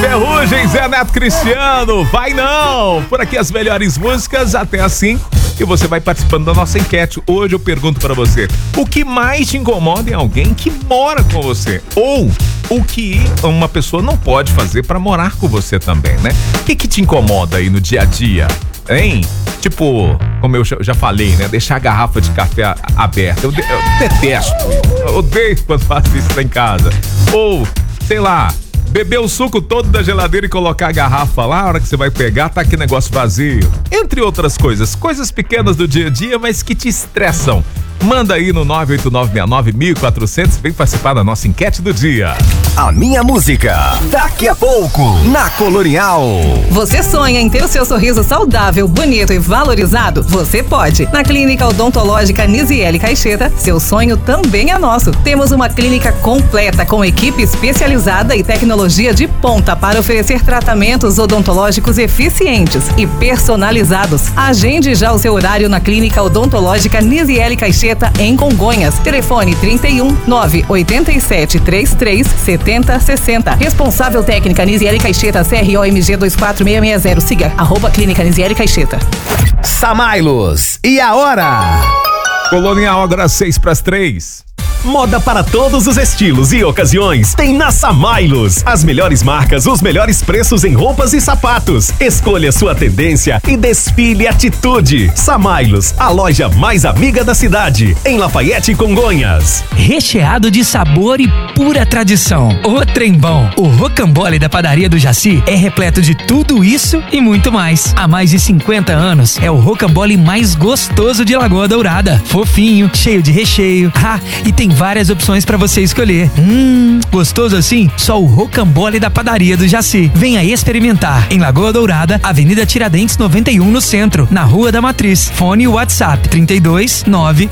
Ferrugem, Zé Neto Cristiano, vai não! Por aqui as melhores músicas até às 5 e você vai participando da nossa enquete. Hoje eu pergunto pra você, o que mais te incomoda em alguém que mora com você? Ou o que uma pessoa não pode fazer pra morar com você também, né? O que te incomoda aí no dia a dia, hein? Tipo, como eu já falei, né? Deixar a garrafa de café aberta. Eu detesto. Eu odeio quando faço isso lá em casa. Ou, sei lá, beber o suco todo da geladeira e colocar a garrafa lá, a hora que você vai pegar, tá aquele negócio vazio. Entre outras coisas, coisas pequenas do dia a dia, mas que te estressam. Manda aí no 98969-1400, vem participar da nossa enquete do dia. A minha música, daqui a pouco, na Colonial. Você sonha em ter o seu sorriso saudável, bonito e valorizado? Você pode. Na Clínica Odontológica Nisiele Caixeta, seu sonho também é nosso. Temos uma clínica completa com equipe especializada e tecnologia de ponta para oferecer tratamentos odontológicos eficientes e personalizados. Agende já o seu horário na Clínica Odontológica Nisiele Caixeta em Congonhas. Telefone 31 987 33 70 60. Responsável técnica Nisiele Caixeta, CROMG 24660. Siga @Clínica Nisiele Caixeta. Samailos, e a hora? Colonial, agora 2:06. Moda para todos os estilos e ocasiões tem na Samailos. As melhores marcas, os melhores preços em roupas e sapatos. Escolha sua tendência e desfile atitude. Samailos, a loja mais amiga da cidade, em Lafayette, Congonhas. Recheado de sabor e pura tradição. O trem bom. O rocambole da padaria do Jaci é repleto de tudo isso e muito mais. Há mais de 50 anos, é o rocambole mais gostoso de Lagoa Dourada. Fofinho, cheio de recheio. E tem várias opções pra você escolher. Gostoso assim? Só o rocambole da padaria do Jaci. Venha experimentar. Em Lagoa Dourada, Avenida Tiradentes 91 no centro, na Rua da Matriz. Fone WhatsApp 32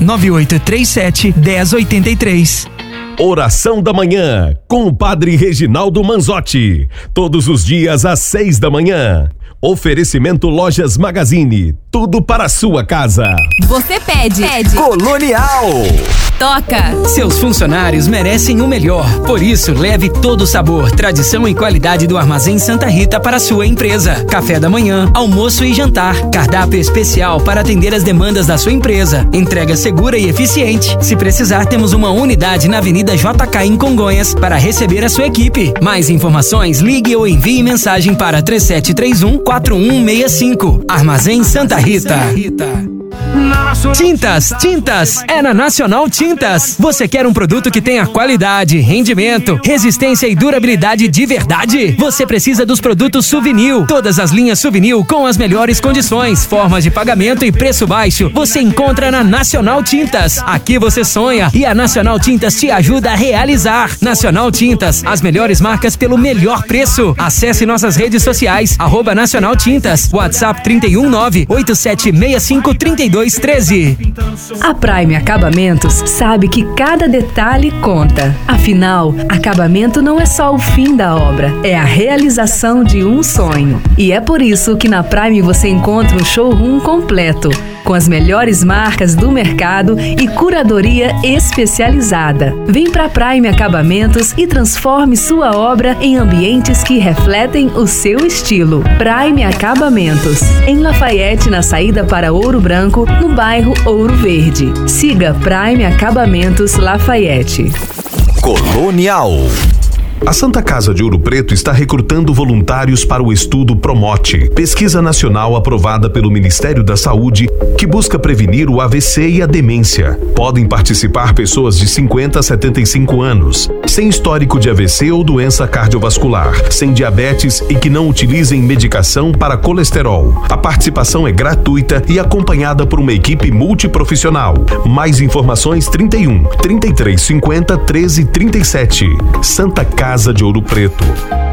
99837 1083. Oração da Manhã, com o Padre Reginaldo Manzotti. Todos os dias às 6 da manhã. Oferecimento Lojas Magazine. Tudo para a sua casa. Você pede. Colonial. Toca. Seus funcionários merecem o melhor. Por isso, leve todo o sabor, tradição e qualidade do Armazém Santa Rita para a sua empresa. Café da manhã, almoço e jantar. Cardápio especial para atender as demandas da sua empresa. Entrega segura e eficiente. Se precisar, temos uma unidade na Avenida JK em Congonhas para receber a sua equipe. Mais informações, ligue ou envie mensagem para 3731-4165. Armazém Santa Rita. Tintas, é na Nacional Tintas. Você quer um produto que tenha qualidade, rendimento, resistência e durabilidade de verdade? Você precisa dos produtos Souvenir. Todas as linhas Souvenir com as melhores condições, formas de pagamento e preço baixo. Você encontra na Nacional Tintas. Aqui você sonha e a Nacional Tintas te ajuda a realizar. Nacional Tintas, as melhores marcas pelo melhor preço. Acesse nossas redes sociais, @Nacional Tintas, WhatsApp 319-8765-3213. A Prime Acabamentos sabe que cada detalhe conta. Afinal, acabamento não é só o fim da obra, é a realização de um sonho. E é por isso que na Prime você encontra um showroom completo, com as melhores marcas do mercado e curadoria especializada. Vem pra Prime Acabamentos e transforme sua obra em ambientes que refletem o seu estilo. Prime Acabamentos, em Lafayette, na saída para Ouro Branco, no bairro Ouro Verde. Siga Prime Acabamentos Lafayette. Colonial. A Santa Casa de Ouro Preto está recrutando voluntários para o estudo Promote, pesquisa nacional aprovada pelo Ministério da Saúde, que busca prevenir o AVC e a demência. Podem participar pessoas de 50 a 75 anos, sem histórico de AVC ou doença cardiovascular, sem diabetes e que não utilizem medicação para colesterol. A participação é gratuita e acompanhada por uma equipe multiprofissional. Mais informações 31 3350 1337. Santa Casa de Ouro Preto.